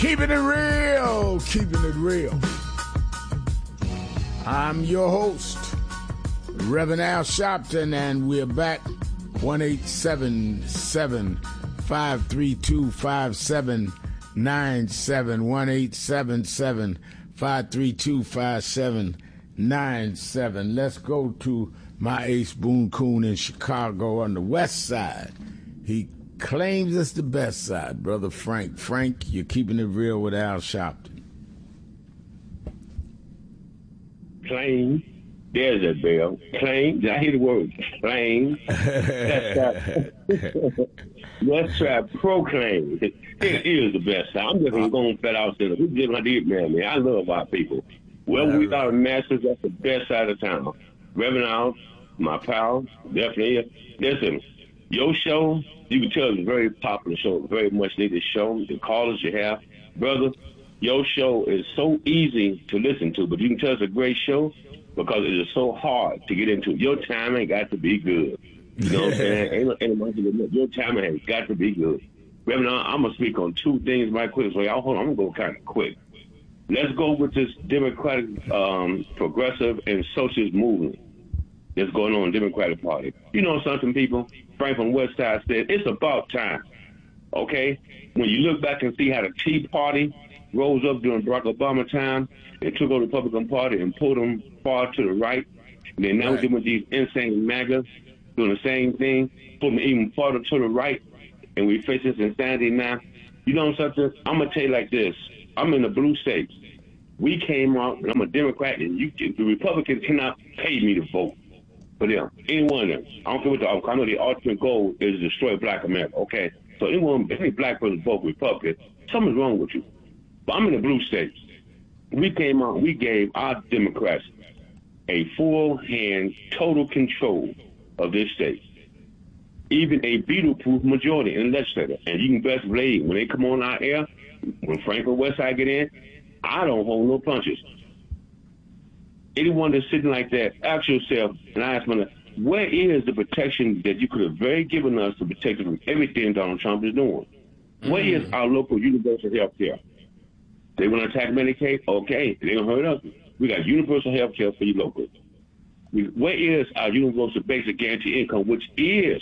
Keeping it real, keeping it real. I'm your host, Reverend Al Sharpton, and we're back. 1-877-532-5797. 1-877-532-5797. Let's go to my ace Boone Coon in Chicago on the west side. He claims it's the best side, Brother Frank. Frank, you're keeping it real with Al Sharpton. Claim. There's that bell. Claim. Did I hear the word claim? Let's try proclaim. It is the best side. I'm just going flat out saying, we just like this, man. I love our people. Well, we got masters. That's the best side of town. Reverend Al, my pal, definitely is. Listen, your show, you can tell it's a very popular show, very much needed show. The callers you have, brother, your show is so easy to listen to, but you can tell it's a great show because it is so hard to get into. Your timing got to be good. You know what I'm saying? Your timing has got to be good. Reverend, I'm going to speak on two things right quick. So y'all hold on, I'm going to go kind of quick. Let's go with this Democratic, progressive, and socialist movement that's going on in the Democratic Party. You know something, people? Frank from West Side said, it's about time, okay? When you look back and see how the Tea Party rose up during Barack Obama time and took over the Republican Party and pulled them far to the right, and then now we're dealing with these insane MAGAs doing the same thing, putting them even farther to the right, and we face this insanity now. You know something? I'm going to tell you like this. I'm in the blue states. We came out, and I'm a Democrat, and the Republicans cannot pay me to vote for them. Any one of them. I don't care what I know the ultimate goal is to destroy black America, okay? So any black person vote Republican, something's wrong with you. But I'm in the blue states. We came out, we gave our Democrats a full hand, total control of this state. Even a veto-proof majority in the legislature. And you can best believe, when they come on our air, when Frank and Westside get in, I don't hold no punches. Anyone that's sitting like that, ask yourself, and I ask myself, where is the protection that you could have very given us to protect us from everything Donald Trump is doing? Where is our local universal health care? They want to attack Medicaid? Okay, they don't hurt us. We got universal health care for you locals. Where is our universal basic guaranteed income, which it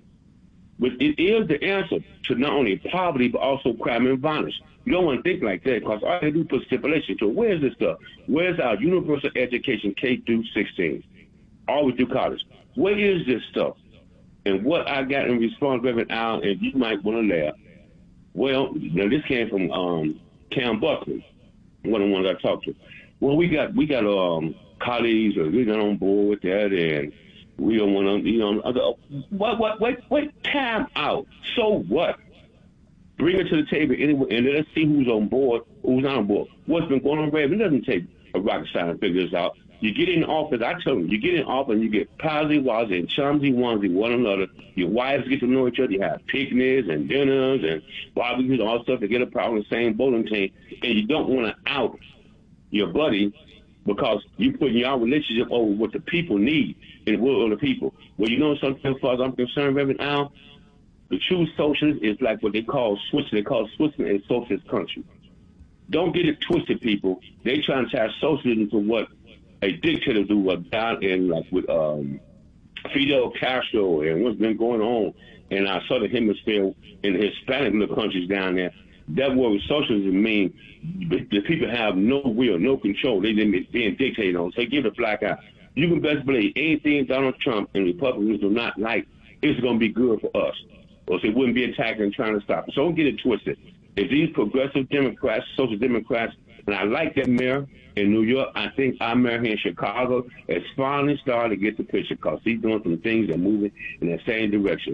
is the answer to not only poverty, but also crime and violence. You don't want to think like that because all they do put stipulation to it. Where's this stuff? Where's our universal education K through 16? All the way through college. Where is this stuff? And what I got in response, Reverend Al, and you might want to laugh. Well, now this came from Cam Buckley, one of the ones I talked to. Well, we got colleagues, or we got on board with that, and we don't want to, what time out? So what? Bring it to the table anyway, and let's see who's on board, who's not on board. What's been going on, Rev? It doesn't take a rocket science to figure this out. You get in office, I tell them, you get in office and you get palsy-walsy and chumsy-wumsy one another. Your wives get to know each other. You have picnics and dinners and barbecues and all stuff to get a problem in the same bowling team. And you don't want to out your buddy because you put your relationship over what the people need and the will of the people. Well, you know something, as far as I'm concerned, Reverend Al, the true socialist is like what they call Switzerland. They call Switzerland a socialist country. Don't get it twisted, people. They try to tie socialism to what a dictator do, down in like with Fidel Castro and what's been going on in our southern hemisphere in the Hispanic little countries down there. That word socialism means the people have no will, no control. They've been being dictated on. So give the black eye. You can best believe anything Donald Trump and Republicans do not like, it's going to be good for us. Or they wouldn't be attacking and trying to stop it. So don't get it twisted. If these progressive Democrats, social Democrats, and I like that mayor in New York, I think our mayor here in Chicago has finally started to get the picture because he's doing some things that are moving in the same direction.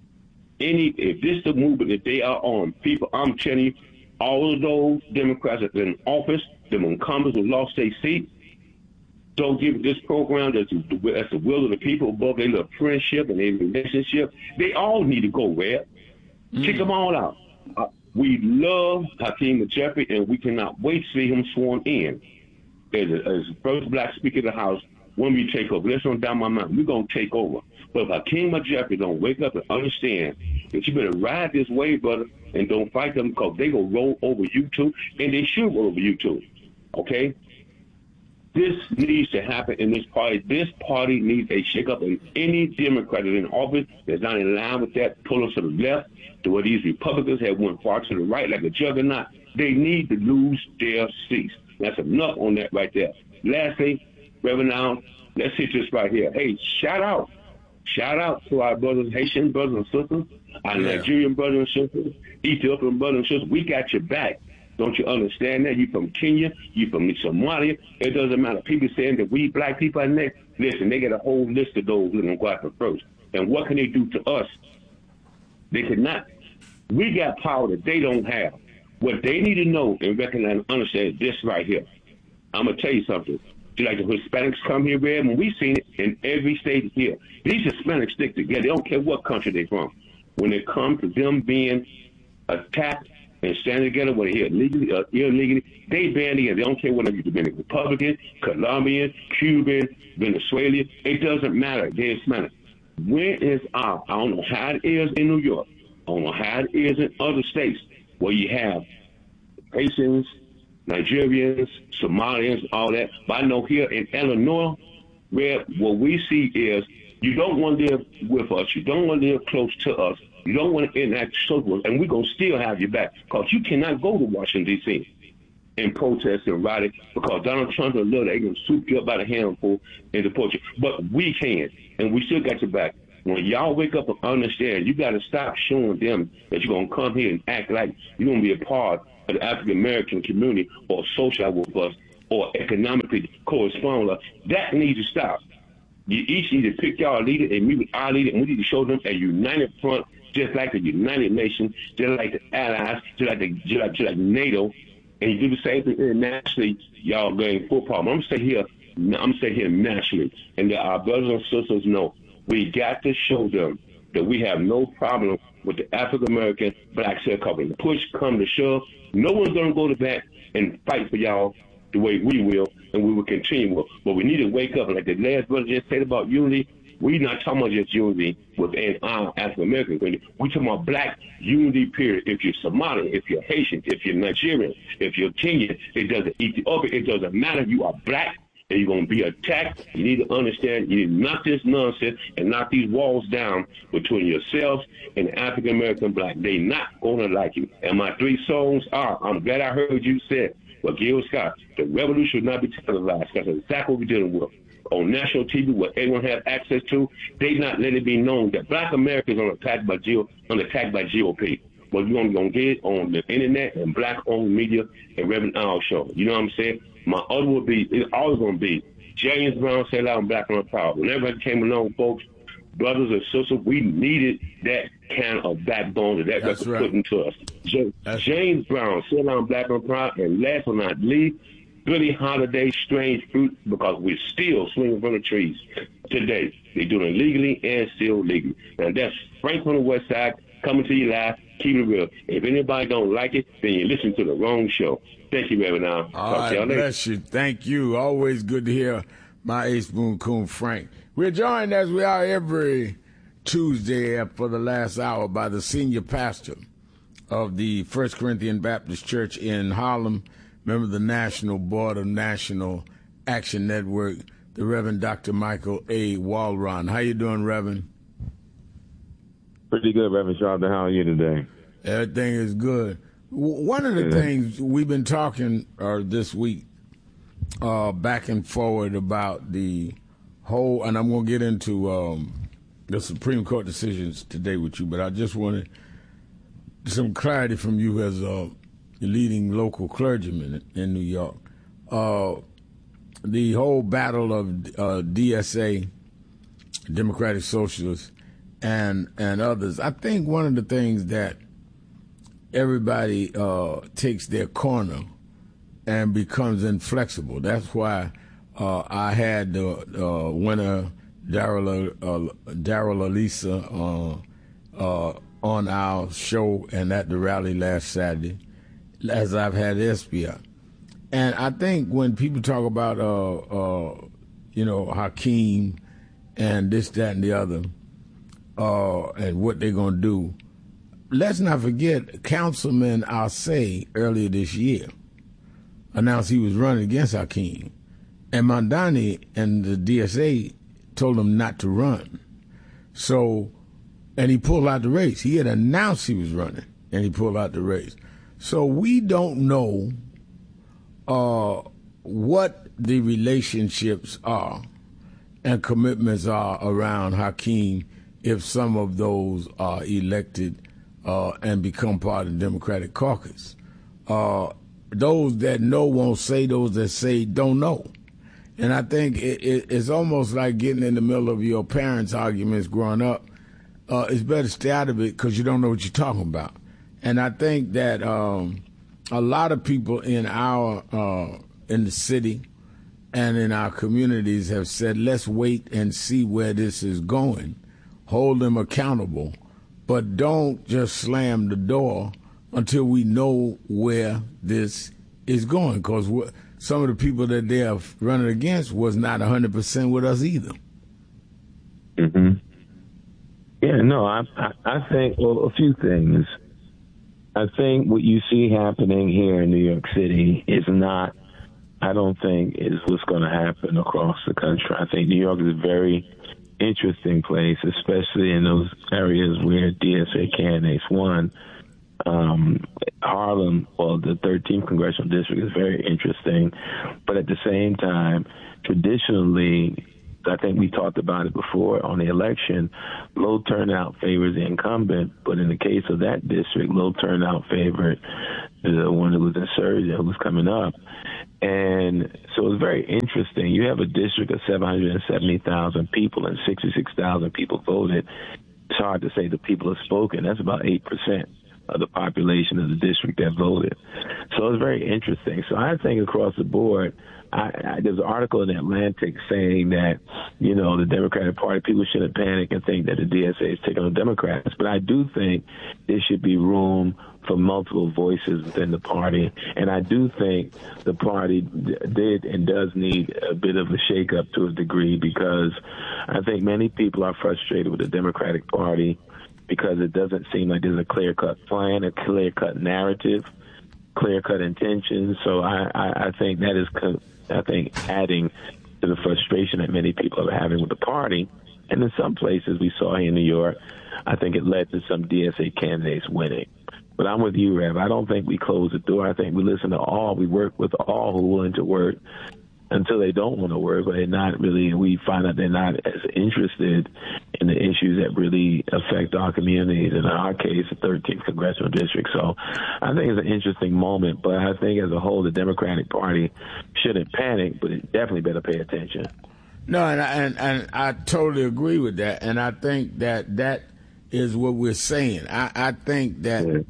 If this is the movement that they are on, people, I'm telling you, all of those Democrats that are in office, them incumbents who lost their seat, don't give this program that's the will of the people above their little friendship and their relationship. They all need to go red. Kick them all out. We love Hakeem Jeffrey, and we cannot wait to see him sworn in as the first black speaker of the House when we take over. Let's run down my mind. We're going to take over. But if Hakeem Jeffrey don't wake up and understand that you better ride this wave, brother, and don't fight them because they going to roll over you too, and they should roll over you too. Okay? This needs to happen in this party. This party needs a shakeup, and any Democrat in office that's not in line with that, pull us to the left, to where these Republicans have went far to the right like a juggernaut. They need to lose their seats. That's enough on that right there. Lastly, Reverend Al, let's hit this right here. Hey, shout out to our brothers, Haitian brothers and sisters, our Nigerian brothers and sisters, Ethiopian brothers and sisters. We got your back. Don't you understand that? You from Kenya, you from Somalia. It doesn't matter. People saying that we black people are next. Listen, they got a whole list of those who are going to go after first. And what can they do to us? They could not. We got power that they don't have. What they need to know and recognize and understand is this right here. I'm going to tell you something. Just like the Hispanics come here, Red, when we seen it in every state here. These Hispanics stick together. They don't care what country they're from. When it comes to them being attacked and standing together, whether here legally or illegally, they band together. They don't care whether you're Dominican Republican, Colombian, Cuban, Venezuelan. It doesn't matter. They're Hispanic. When is I don't know how it is in New York. I don't know how it is in other states where you have Haitians, Nigerians, Somalians, all that. But I know here in Illinois, where what we see is you don't want to live with us. You don't want to live close to us. You don't want to enact social, and we're going to still have your back because you cannot go to Washington, D.C. and protest and riot because Donald Trump and Lil, they can swoop you up by the handful and deport you. But we can, and we still got your back. When y'all wake up and understand, you got to stop showing them that you're going to come here and act like you're going to be a part of the African-American community or social with us or economically correspond with us. That needs to stop. You each need to pick y'all leader and meet with our leader, and we need to show them a united front, just like the United Nations, just like the Allies, just like NATO, and you do the same thing internationally. Y'all going full problem. I'm gonna stay here nationally, and that our brothers and sisters know we got to show them that we have no problem with the African American black sharecropping. Push come to shove, no one's gonna go to bat and fight for y'all the way we will, and we will continue with. But we need to wake up, and like the last brother just said about unity. We're not talking about just unity within our African American community. We're talking about black unity, period. If you're Somali, if you're Haitian, if you're Nigerian, if you're Kenyan, it doesn't Ethiopia, it doesn't matter. You are black and you're going to be attacked. You need to understand, you need to knock this nonsense and knock these walls down between yourselves and the African American black. They're not going to like you. And my three songs are, I'm glad I heard you say, well, Gil Scott, the revolution should not be televised. That's exactly what we're dealing with. On national TV, what everyone has access to, they not let it be known that black Americans are attacked by GOP. But you're going to get it on the internet and black-owned media and Reverend Al show. You know what I'm saying? My other would be, it's always going to be, James Brown said out on Black on Power. Whenever it came along, folks, brothers and sisters, we needed that kind of backbone that was put into us. James Brown said out on Black on Power, and last but not least, Billie Holiday, Strange Fruit, because we're still swinging from the trees today. They're doing it legally and still legally. And that's Frank on the West Side coming to you live. Keep it real. If anybody don't like it, then you listen to the wrong show. Thank you, Reverend Al. All right, bless you. Thank you. Always good to hear my Ace Boone Coon Frank. We're joined as we are every Tuesday for the last hour by the senior pastor of the First Corinthian Baptist Church in Harlem, member of the National Board of National Action Network, the Reverend Dr. Michael A. Walron. How you doing, Reverend? Pretty good, Reverend Sharpton. How are you today? Everything is good. One of the things we've been talking this week, back and forward about the whole, and I'm going to get into the Supreme Court decisions today with you, but I just wanted some clarity from you as a leading local clergyman in New York. The whole battle of DSA, Democratic Socialists, and others. I think one of the things that everybody takes their corner and becomes inflexible. That's why I had the winner, Daryl Elisa, on our show and at the rally last Saturday, as I've had SBI. And I think when people talk about, Hakeem and this, that, and the other, and what they're going to do. Let's not forget, Councilman Arce earlier this year announced he was running against Hakeem. And Mondani and the DSA told him not to run. So, and he pulled out the race. He had announced he was running, and he pulled out the race. So we don't know what the relationships are and commitments are around Hakeem if some of those are elected and become part of the Democratic caucus. Those that know won't say, those that say don't know. And I think it's almost like getting in the middle of your parents' arguments growing up. It's better to stay out of it because you don't know what you're talking about. And I think that a lot of people in the city and in our communities have said, let's wait and see where this is going, hold them accountable, but don't just slam the door until we know where this is going, because some of the people that they are running against was not 100% with us either. Mm-hmm. Yeah, no, I think, well, a few things. I think what you see happening here in New York City is not, I don't think, is what's going to happen across the country. I think New York is a very interesting place, especially in those areas where DSA candidates won. Harlem, well, the 13th congressional district is very interesting, but at the same time, traditionally, I think we talked about it before on the election, low turnout favors the incumbent, but in the case of that district, low turnout favored the one who was insurgent, who was coming up. And so it's very interesting. You have a district of 770,000 people and 66,000 people voted. It's hard to say the people have spoken. That's about 8% of the population of the district that voted. So it's very interesting. So I think across the board, there's an article in the Atlantic saying that, the Democratic Party, people shouldn't panic and think that the DSA is taking on Democrats. But I do think there should be room for multiple voices within the party. And I do think the party did and does need a bit of a shakeup to a degree, because I think many people are frustrated with the Democratic Party because it doesn't seem like there's a clear-cut plan, a clear-cut narrative, clear-cut intentions. So I think that is, adding to the frustration that many people are having with the party. And in some places we saw here in New York, I think it led to some DSA candidates winning. But I'm with you, Rev. I don't think we close the door. I think we listen to all. We work with all who are willing to work until they don't want to work, but they're not really, we find out they're not as interested in the issues that really affect our communities, and in our case, the 13th congressional district. So I think it's an interesting moment, but I think as a whole, the Democratic Party shouldn't panic, but it definitely better pay attention. No, and I totally agree with that, and I think that is what we're saying. I think that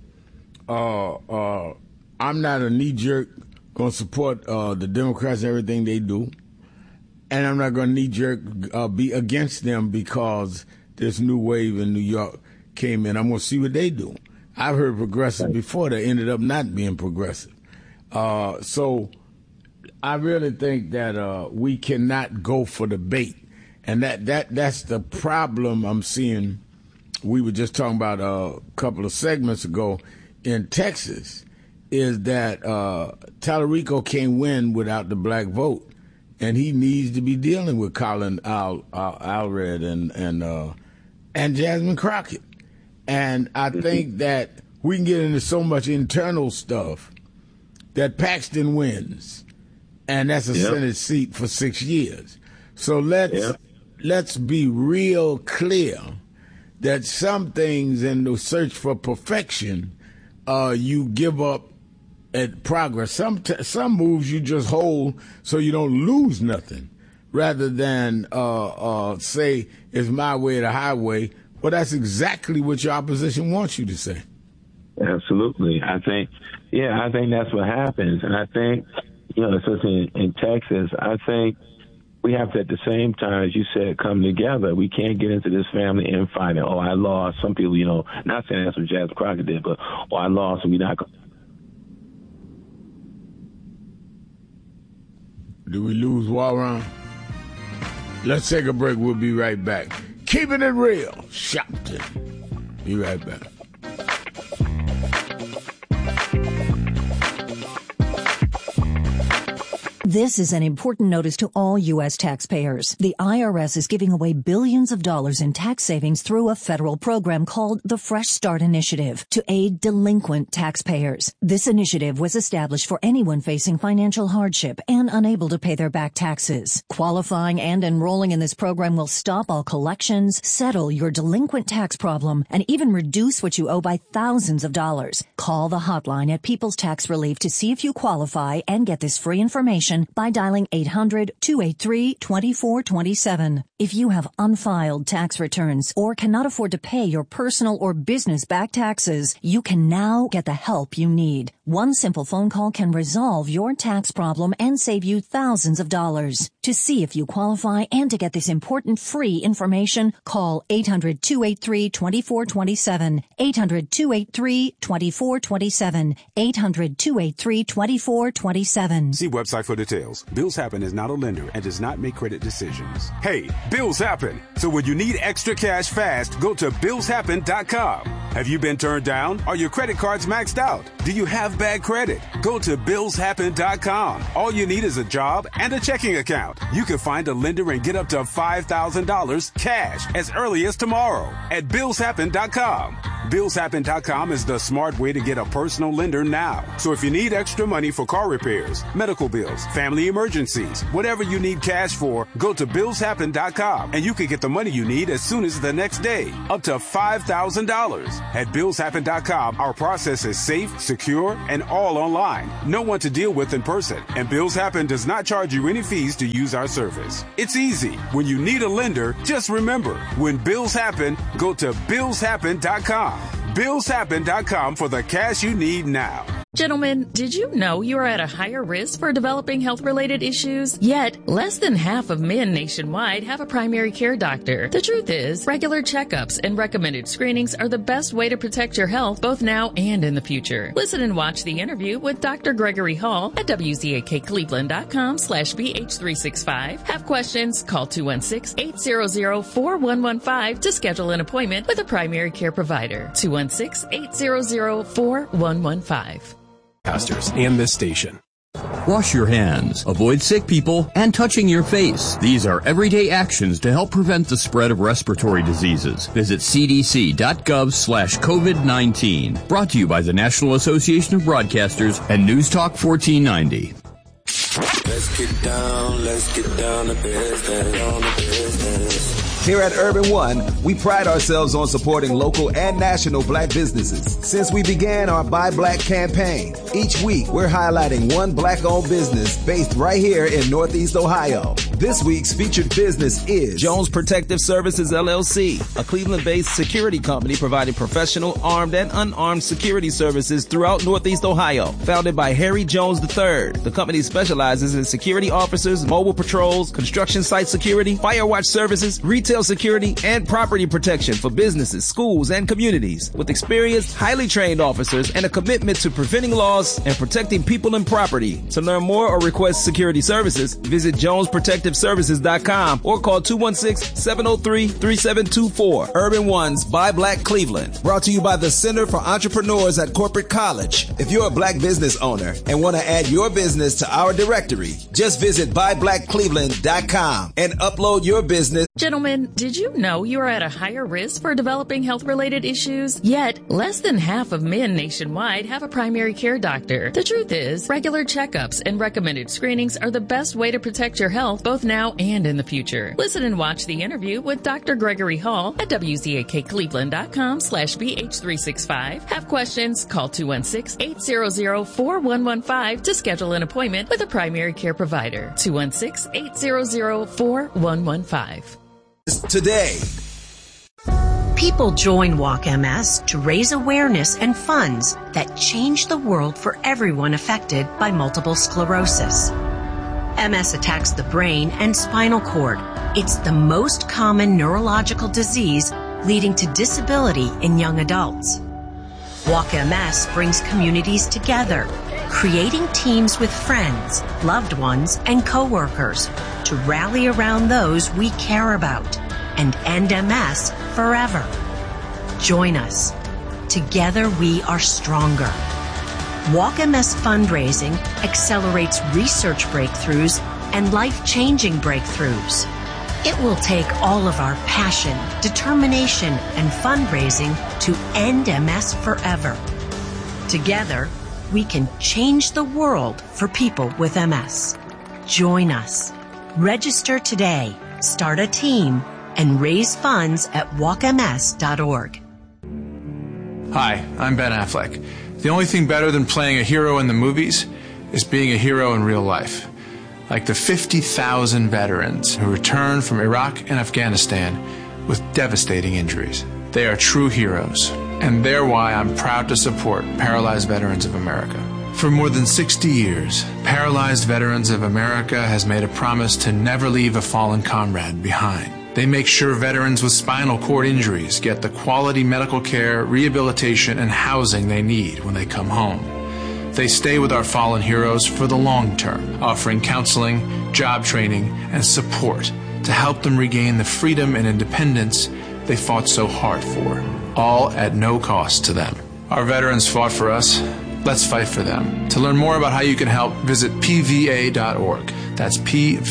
I'm not a knee-jerk going to support the Democrats and everything they do, and I'm not going to knee-jerk be against them because this new wave in New York came in. I'm going to see what they do. I've heard progressive before that ended up not being progressive. So I really think that we cannot go for the bait, and that's the problem I'm seeing. We were just talking about a couple of segments ago in Texas, is that Tallarico can't win without the black vote, and he needs to be dealing with Colin Allred and Jasmine Crockett. And I think that we can get into so much internal stuff that Paxton wins, and that's a Senate seat for 6 years. So let's be real clear that some things in the search for perfection, you give up at progress. Some moves you just hold so you don't lose nothing, rather than say it's my way or the highway. Well, that's exactly what your opposition wants you to say. Absolutely. I think that's what happens. And I think, especially in Texas, I think we have to, at the same time, as you said, come together. We can't get into this family infighting. Oh, I lost. Some people, not saying that's what Jasmine Crockett did, but, I lost, so we're not going. Do we lose Warren? Let's take a break. We'll be right back. Keeping it real, Shopton. Be right back. This is an important notice to all U.S. taxpayers. The IRS is giving away billions of dollars in tax savings through a federal program called the Fresh Start Initiative to aid delinquent taxpayers. This initiative was established for anyone facing financial hardship and unable to pay their back taxes. Qualifying and enrolling in this program will stop all collections, settle your delinquent tax problem, and even reduce what you owe by thousands of dollars. Call the hotline at People's Tax Relief to see if you qualify and get this free information by dialing 800-283-2427. If you have unfiled tax returns or cannot afford to pay your personal or business back taxes, you can now get the help you need. One simple phone call can resolve your tax problem and save you thousands of dollars. To see if you qualify and to get this important free information, call 800-283-2427. 800-283-2427. 800-283-2427. See website for details. Bills Happen is not a lender and does not make credit decisions. Hey, bills happen. So when you need extra cash fast, go to billshappen.com. Have you been turned down? Are your credit cards maxed out? Do you have bad credit? Go to billshappen.com. All you need is a job and a checking account. You can find a lender and get up to $5,000 cash as early as tomorrow at billshappen.com. Billshappen.com is the smart way to get a personal lender now. So if you need extra money for car repairs, medical bills, family emergencies, whatever you need cash for, go to billshappen.com and you can get the money you need as soon as the next day, up to $5,000. At billshappen.com, our process is safe, secure, and all online. No one to deal with in person. And Bills Happen does not charge you any fees to use our service. It's easy. When you need a lender, just remember, when bills happen, go to billshappen.com. billshappen.com for the cash you need now. Gentlemen, did you know you are at a higher risk for developing health-related issues? Yet, less than half of men nationwide have a primary care doctor. The truth is, regular checkups and recommended screenings are the best way to protect your health both now and in the future. Listen and watch the interview with Dr. Gregory Hall at wzakcleveland.com/BH365. Have questions? Call 216-800-4115 to schedule an appointment with a primary care provider. 216-800-4115. And this station. Wash your hands, avoid sick people, and touching your face. These are everyday actions to help prevent the spread of respiratory diseases. Visit cdc.gov/COVID-19. Brought to you by the National Association of Broadcasters and News Talk 1490. Let's get down to business. Here at Urban One, we pride ourselves on supporting local and national black businesses. Since we began our Buy Black campaign, each week we're highlighting one black-owned business based right here in Northeast Ohio. This week's featured business is Jones Protective Services, LLC, a Cleveland-based security company providing professional, armed, and unarmed security services throughout Northeast Ohio. Founded by Harry Jones III, the company specializes in security officers, mobile patrols, construction site security, fire watch services, retail security, and property protection for businesses, schools, and communities. With experienced, highly trained officers and a commitment to preventing loss and protecting people and property. To learn more or request security services, visit JonesProtectiveServices.com or call 216-703-3724. Urban One's Buy Black Cleveland. Brought to you by the Center for Entrepreneurs at Corporate College. If you're a black business owner and want to add your business to our directory, just visit BuyBlackCleveland.com and upload your business. Gentlemen, did you know you are at a higher risk for developing health-related issues? Yet, less than half of men nationwide have a primary care doctor. The truth is, regular checkups and recommended screenings are the best way to protect your health both now and in the future. Listen and watch the interview with Dr. Gregory Hall at wzakcleveland.com/BH365. Have questions? Call 216-800-4115 to schedule an appointment with a primary care provider. 216-800-4115. Today. People join Walk MS to raise awareness and funds that change the world for everyone affected by multiple sclerosis. MS attacks the brain and spinal cord. It's the most common neurological disease leading to disability in young adults. Walk MS brings communities together creating teams with friends, loved ones, and coworkers to rally around those we care about and end MS forever. Join us. Together we are stronger. Walk MS fundraising accelerates research breakthroughs and life-changing breakthroughs. It will take all of our passion, determination, and fundraising to end MS forever. Together, we can change the world for people with MS. Join us. Register today, start a team, and raise funds at walkms.org. Hi, I'm Ben Affleck. The only thing better than playing a hero in the movies is being a hero in real life. Like the 50,000 veterans who returned from Iraq and Afghanistan with devastating injuries. They are true heroes, and they're why I'm proud to support Paralyzed Veterans of America. For more than 60 years, Paralyzed Veterans of America has made a promise to never leave a fallen comrade behind. They make sure veterans with spinal cord injuries get the quality medical care, rehabilitation, and housing they need when they come home. They stay with our fallen heroes for the long term, offering counseling, job training, and support to help them regain the freedom and independence they fought so hard for, all at no cost to them. Our veterans fought for us. Let's fight for them. To learn more about how you can help, visit pva.org. That's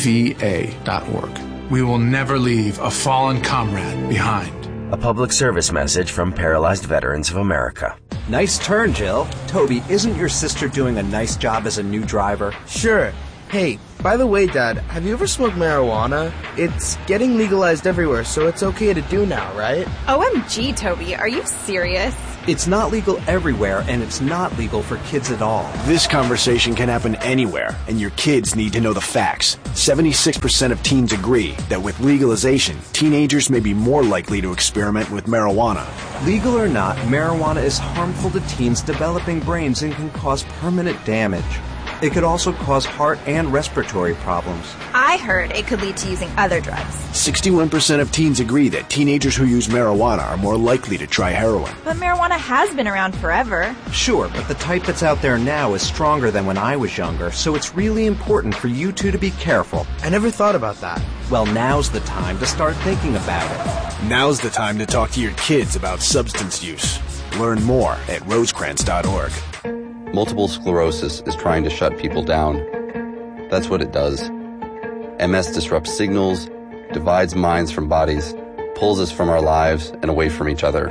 pva.org. We will never leave a fallen comrade behind. A public service message from Paralyzed Veterans of America. Nice turn, Jill. Toby, isn't your sister doing a nice job as a new driver? Sure. Hey, by the way, Dad, have you ever smoked marijuana? It's getting legalized everywhere, so it's okay to do now, right? OMG, Toby, are you serious? It's not legal everywhere, and it's not legal for kids at all. This conversation can happen anywhere, and your kids need to know the facts. 76% of teens agree that with legalization, teenagers may be more likely to experiment with marijuana. Legal or not, marijuana is harmful to teens' developing brains and can cause permanent damage. It could also cause heart and respiratory problems. I heard it could lead to using other drugs. 61% of teens agree that teenagers who use marijuana are more likely to try heroin. But marijuana has been around forever. Sure, but the type that's out there now is stronger than when I was younger, so it's really important for you two to be careful. I never thought about that. Well, now's the time to start thinking about it. Now's the time to talk to your kids about substance use. Learn more at rosecrans.org. Multiple sclerosis is trying to shut people down. That's what it does. MS disrupts signals, divides minds from bodies, pulls us from our lives and away from each other.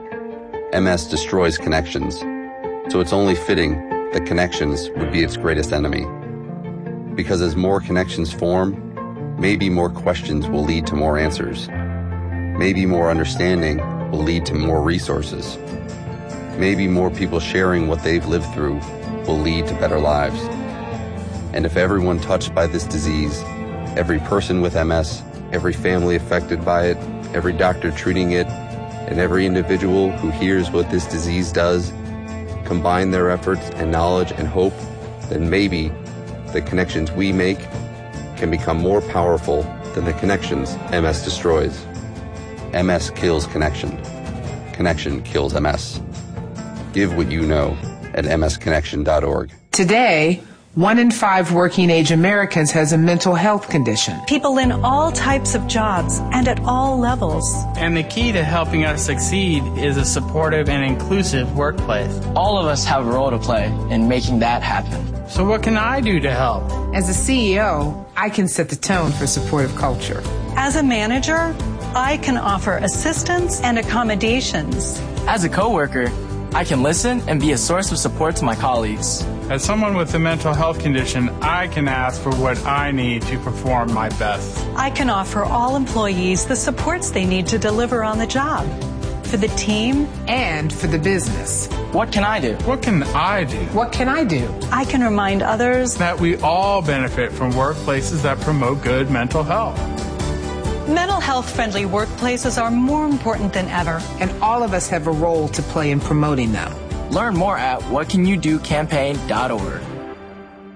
MS destroys connections, so it's only fitting that connections would be its greatest enemy. Because as more connections form, maybe more questions will lead to more answers. Maybe more understanding will lead to more resources. Maybe more people sharing what they've lived through will lead to better lives. And if everyone touched by this disease, every person with MS, every family affected by it, every doctor treating it, and every individual who hears what this disease does, combine their efforts and knowledge and hope, then maybe the connections we make can become more powerful than the connections MS destroys. MS kills connection. Connection kills MS. Give what you know at msconnection.org. Today, 1 in 5 working-age Americans has a mental health condition. People in all types of jobs and at all levels. And the key to helping us succeed is a supportive and inclusive workplace. All of us have a role to play in making that happen. So what can I do to help? As a CEO, I can set the tone for supportive culture. As a manager, I can offer assistance and accommodations. As a coworker, I can listen and be a source of support to my colleagues. As someone with a mental health condition, I can ask for what I need to perform my best. I can offer all employees the supports they need to deliver on the job. For the team and for the business. What can I do? What can I do? What can I do? I can remind others that we all benefit from workplaces that promote good mental health. Mental health-friendly workplaces are more important than ever. And all of us have a role to play in promoting them. Learn more at whatcanyoudocampaign.org.